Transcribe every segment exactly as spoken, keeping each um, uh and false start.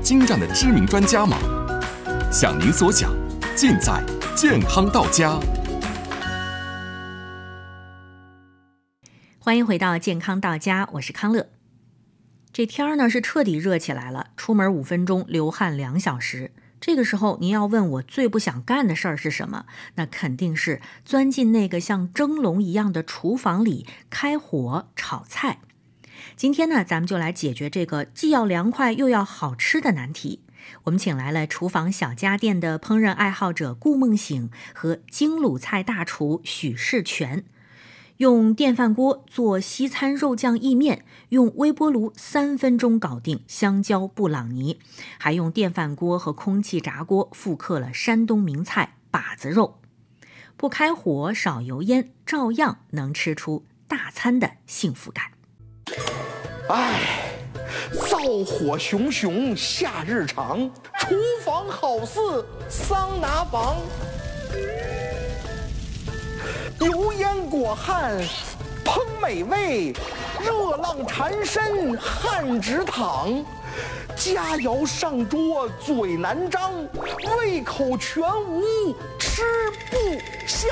精湛的知名专家吗？想您所想，尽在健康到家。 欢迎回到健康到家，我是康乐。这天儿呢是彻底热起来了，出门五分钟，流汗两小时。这个时候您要问我最不想干的事儿是什么，那肯定是钻进那个像蒸笼一样的厨房里开火炒菜。今天呢，咱们就来解决这个既要凉快又要好吃的难题。我们请来了厨房小家电的烹饪爱好者顾梦醒和京鲁菜大厨许世全，用电饭锅做西餐肉酱意面，用微波炉三分钟搞定香蕉布朗尼，还用电饭锅和空气炸锅复刻了山东名菜把子肉。不开火少油烟，照样能吃出大餐的幸福感。 唉，灶火熊熊夏日长，厨房好似桑拿房。油烟裹汗烹美味，热浪缠身汗直淌。佳肴上桌嘴难张，胃口全无吃不香。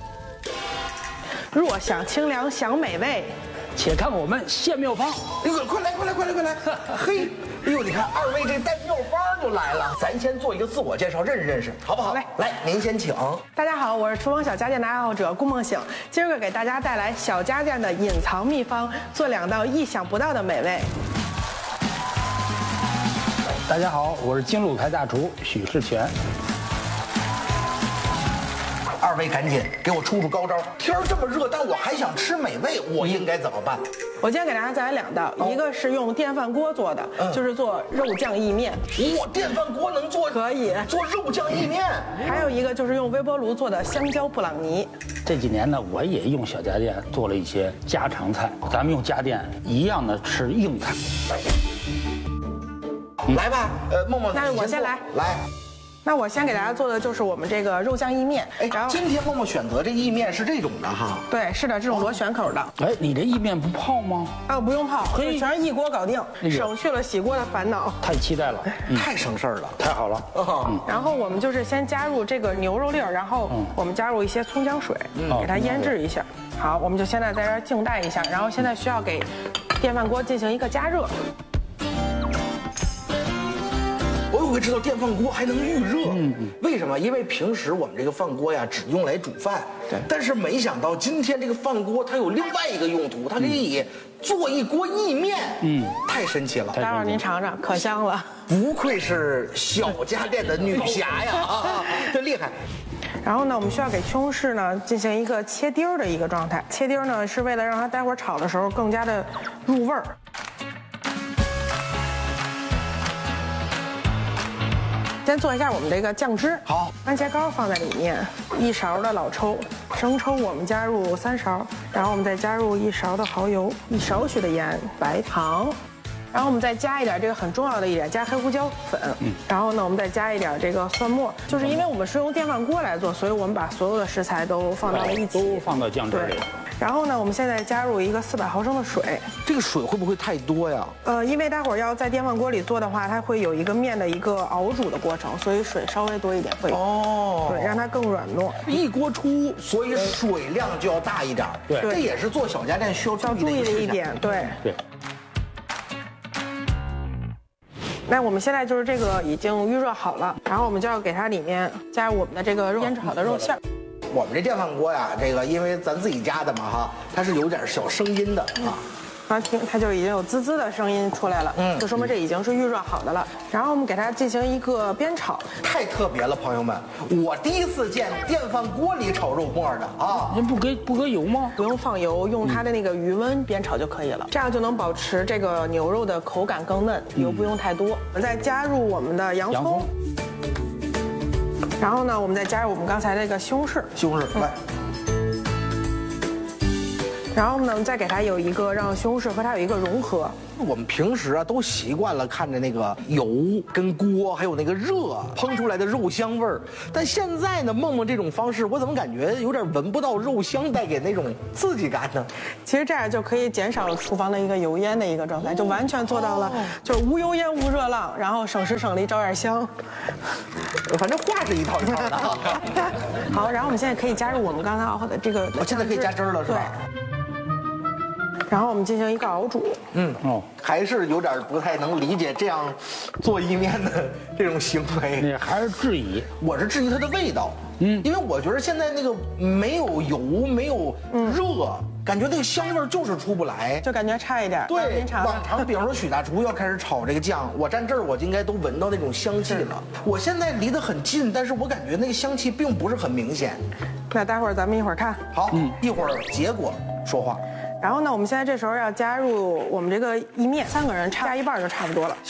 若想清凉享美味， 且看我们现妙方。 哎呦，快来快来快来快来！嘿，哎呦，你看二位这带妙方就来了，咱先做一个自我介绍，认识认识，好不好？ 来来，您先请。 大家好，我是厨房小家电的爱好者顾梦醒，今儿个给大家带来小家电的隐藏秘方，做两道意想不到的美味。 大家好，我是京鲁菜大厨许世全。 二位赶紧给我出出高招！天儿这么热，但我还想吃美味，我应该怎么办？ 我今天给大家带来两道， 哦、 一个是用电饭锅做的， 嗯、 就是做肉酱意面。 哇，电饭锅能做？ 可以做肉酱意面。 还有一个就是用微波炉做的香蕉布朗尼。 这几年呢，我也用小家电做了一些家常菜，咱们用家电一样的吃硬菜。 嗯、来吧，呃，梦梦， 那我先来。 来。 那我先给大家做的就是我们这个肉酱意面。 哎，然后今天默默选择这意面是这种的哈。 对，是的，这种螺旋口的。 哎，你这意面不泡吗？ 啊，不用泡，全是一锅搞定，省去了洗锅的烦恼。 太期待了， 嗯、太省事儿了， 太好了。 嗯。然后我们就是先加入这个牛肉粒儿，然后我们加入一些葱姜水，嗯、给它腌制一下。好，我们就现在在这儿静待一下，然后现在需要给电饭锅进行一个加热。 我有个知道电饭锅还能预热，嗯嗯，为什么？因为平时我们这个饭锅呀，只用来煮饭， 对。 但是没想到今天这个饭锅它有另外一个用途，它可以做一锅意面，嗯，太神奇了。 待会儿您尝尝，可香了。 不愧是小家电的女侠呀，啊，真厉害。 然后呢，我们需要给西红柿呢进行一个切丁儿的一个状态，切丁儿呢是为了让它待会儿炒的时候更加的入味儿。先做一下我们这个酱汁， 好， 番茄膏放在里面，一勺的老抽，生抽我们加入三勺，然后我们再加入一勺的蚝油，一少许的盐，白糖，然后我们再加一点这个很重要的一点，加黑胡椒粉，嗯，然后呢我们再加一点这个蒜末，就是因为我们是用电饭锅来做，所以我们把所有的食材都放到了一起， 都放到酱汁里。 然后呢，我们现在加入一个四百毫升的水， 这个水会不会太多呀？ 呃，因为待会儿要在电饭锅里做的话，它会有一个面的一个熬煮的过程，所以水稍微多一点会。哦，对，让它更软糯。 一锅出，所以水量就要大一点。 对， 这也是做小家电需要要注意的一点。对对。 那我们现在就是这个已经预热好了，然后我们就要给它里面加入我们的这个腌制好的肉馅。 我们这电饭锅呀，这个因为咱自己家的嘛哈，它是有点小声音的啊。 啊，听它就已经有滋滋的声音出来了，嗯，就说明这已经是预热好的了。然后我们给它进行一个煸炒， 太特别了，朋友们，我第一次见电饭锅里炒肉末的啊。 您不搁不搁油吗？ 不用放油，用它的那个余温煸炒就可以了，这样就能保持这个牛肉的口感更嫩，油不用太多。我们再加入我们的洋葱。然后呢，我们再加入我们刚才那个西红柿， 西红柿来。 然后呢，再给它有一个让西红柿和它有一个融合， 我们平时啊都习惯了看着那个油跟锅，还有那个热烹出来的肉香味儿。但现在呢，梦梦这种方式，我怎么感觉有点闻不到肉香带给那种刺激感呢？ 其实这样就可以减少厨房的一个油烟的一个状态，就完全做到了就是无油烟无热浪，然后省时省力照样香。 反正话是一套一套的。 好，然后我们现在可以加入我们刚才熬好的这个， 我现在可以加汁儿了，是吧？ 对。然后我们进行一个熬煮。 嗯哦，还是有点不太能理解这样做意面的这种行为。 你还是质疑？ 我是质疑它的味道。嗯，因为我觉得现在那个没有油，没有热。嗯，感觉那个香味儿就是出不来， 就感觉差一点。 对，往常比方说许大厨要开始炒这个酱，我站这儿我应该都闻到那种香气了。我现在离得很近，但是我感觉那个香气并不是很明显。 那待会儿咱们一会儿看。 好，嗯，一会儿结果说话。 然后呢，我们现在这时候要加入我们这个意面，三个人差加一半就差不多了。 行。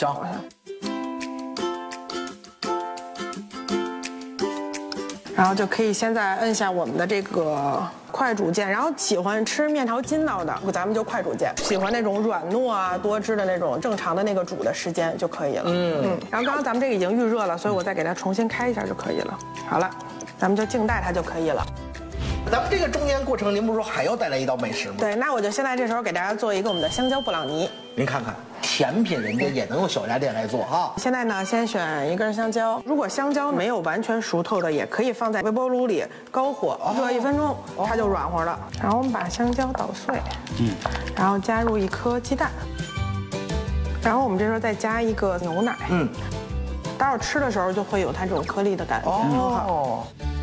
然后就可以现在摁下我们的这个快煮键，然后喜欢吃面条筋道的，咱们就快煮键；喜欢那种软糯啊、多汁的那种，正常的那个煮的时间就可以了。嗯嗯。然后刚刚咱们这个已经预热了，所以我再给它重新开一下就可以了。好了，咱们就静待它就可以了。 咱们这个中间过程，您不是说还要带来一道美食吗？ 对，那我就现在这时候给大家做一个我们的香蕉布朗尼。 您看看，甜品人家也能用小家电来做哈。 现在呢，先选一根香蕉，如果香蕉没有完全熟透的，也可以放在微波炉里高火热一分钟，它就软和了。然后我们把香蕉捣碎，嗯，然后加入一颗鸡蛋，然后我们这时候再加一个牛奶，嗯，待会儿吃的时候就会有它这种颗粒的感觉。哦。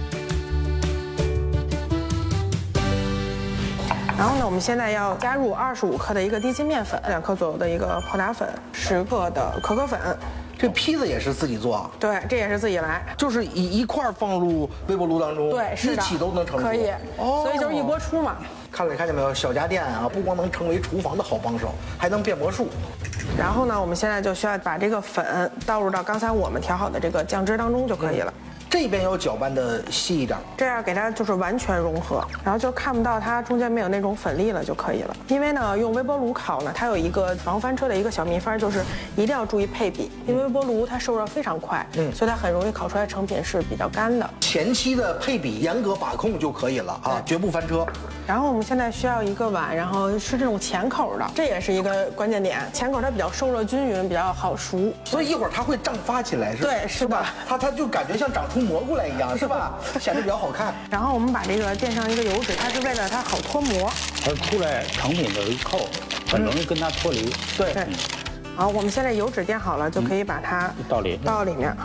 然后呢，我们现在要加入二十五克的一个低筋面粉，两克左右的一个泡打粉，十克的可可粉。 这坯子也是自己做啊？ 对，这也是自己来， 就是一一块放入微波炉当中， 对，是的， 一起都能成熟。 可以，哦，所以就是一锅出嘛。 看了看见没有，小家电啊，不光能成为厨房的好帮手，还能变魔术。 然后呢，我们现在就需要把这个粉倒入到刚才我们调好的这个酱汁当中就可以了。嗯， 这边要搅拌的细一点，这样给它就是完全融合，然后就看不到它中间没有那种粉粒了就可以了。因为呢，用微波炉烤呢，它有一个防翻车的一个小秘方，就是一定要注意配比，因为微波炉它受热非常快，嗯，所以它很容易烤出来成品是比较干的。 前期的配比严格把控就可以了啊，绝不翻车。 然后我们现在需要一个碗，然后是这种浅口的，这也是一个关键点。浅口它比较受热均匀，比较好熟， 所以一会儿它会胀发起来，是吧？ 对，是吧？ 它它就感觉像长出蘑菇来一样，是吧？显得比较好看。 然后我们把这个垫上一个油纸，它是为了它好脱模。 它出来成品的一扣，很容易跟它脱离。 对。对。 好，我们现在油纸垫好了，就可以把它倒里倒里面。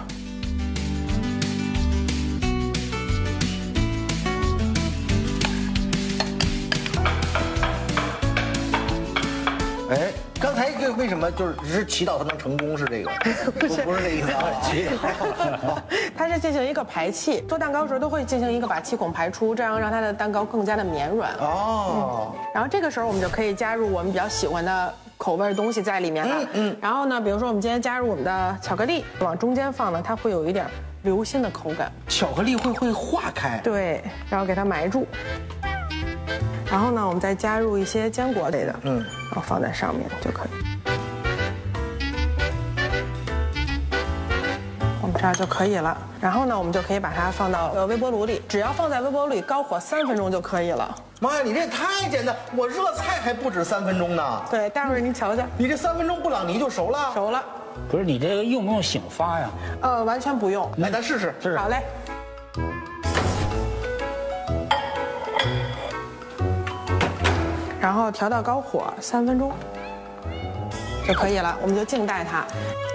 哎，刚才这为什么就是只是祈祷它能成功是这个？不是，不是这意思啊。祈祷。 它是进行一个排气，做蛋糕时候都会进行一个把气孔排出，这样让它的蛋糕更加的绵软。哦。嗯、然后这个时候我们就可以加入我们比较喜欢的口味的东西在里面了。嗯嗯。然后呢，比如说我们今天加入我们的巧克力，往中间放呢，它会有一点流心的口感。 巧克力会会化开。 对，然后给它埋住。然后呢，我们再加入一些坚果类的，嗯，然后放在上面就可以。我们这样就可以了。然后呢，我们就可以把它放到呃微波炉里，只要放在微波炉里高火三分钟就可以了。 妈呀，你这太简单，我热菜还不止三分钟呢。 对，待会儿您瞧瞧， 你这三分钟布朗尼就熟了。 熟了。 不是你这个用不用醒发呀？ 呃，完全不用。 来，咱试试，试试。 好嘞。然后调到高火三分钟就可以了，我们就静待它。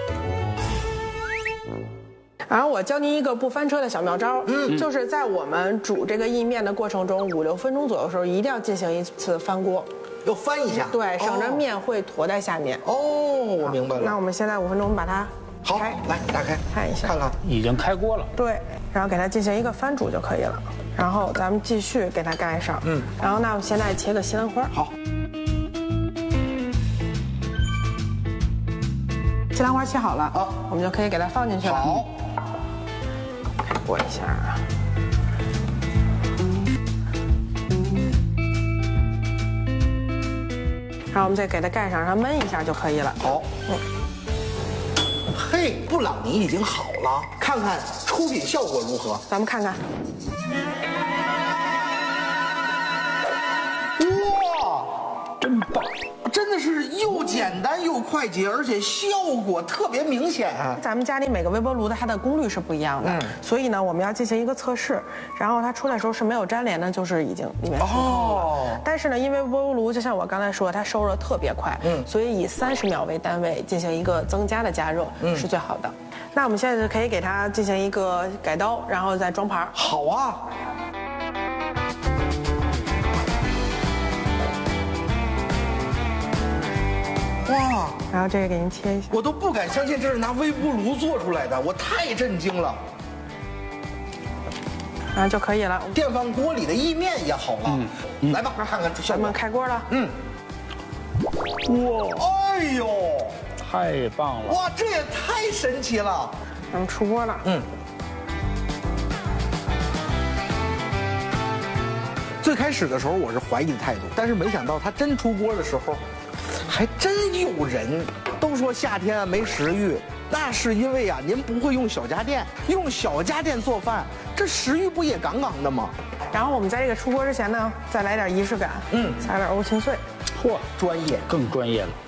然后我教您一个不翻车的小妙招，嗯，就是在我们煮这个意面的过程中，五六分钟左右的时候，一定要进行一次翻锅， 要翻一下， 对，省着面会坨在下面。 哦，我明白了。 那我们现在五分钟，我们把它好，来打开看一下， 看看， 已经开锅了。 对，然后给它进行一个翻煮就可以了。然后咱们继续给它盖上，嗯，然后那我们现在切个西兰花， 好， 西兰花切好了，好，我们就可以给它放进去了。 好， 开锅一下，然然后我们再给它盖上，让它焖一下就可以了。 好，嗯。嘿，布朗尼已经好了，看看出品效果如何？ 咱们看看。 哇， 真棒！ 真的是又简单又快捷，而且效果特别明显。 咱们家里每个微波炉的它的功率是不一样的，嗯，所以呢，我们要进行一个测试，然后它出来的时候是没有粘连的，就是已经里面熟透了。哦。但是呢，因为微波炉就像我刚才说，它收热特别快，嗯，所以以三十秒为单位进行一个增加的加热，嗯，是最好的。那我们现在就可以给它进行一个改刀，然后再装盘。 好啊。哇！ 然后这个给您切一下， 我都不敢相信这是拿微波炉做出来的，我太震惊了。 然后就可以了。 电饭锅里的意面也好了，嗯嗯、来吧，看看效果。 咱们开锅了。 嗯。哇！哎呦！ 太棒了！ 哇，这也太神奇了。 咱们出锅了。嗯。 最开始的时候我是怀疑的态度，但是没想到它真出锅的时候。还真有人都说夏天啊没食欲，那是因为啊您不会用小家电，用小家电做饭，这食欲不也杠杠的吗？ 然后我们在这个出锅之前呢，再来点仪式感，嗯，撒点欧芹碎， 嚯，专业， 更专业了。